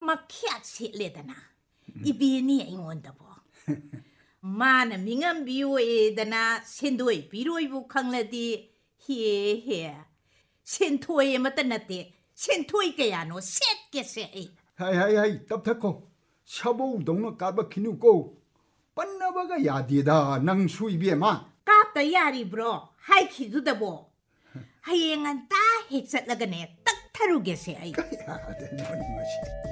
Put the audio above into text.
마키아 셋레다나 이비니 잉원다보 마나 밍한 비오에다나 센도이 비로이부 강라디 히에 센토에 맞다나데 센토이 그야노 셋게세 하이 tấp thắc cô 사보 동로 까바 키누고 빤나바가 야디다 낭 수입이에마 깝다 야리 브로 하이키두다보 하이앵한 따 헥삿라가네 딱 타루게세 야, 내 머리 맛이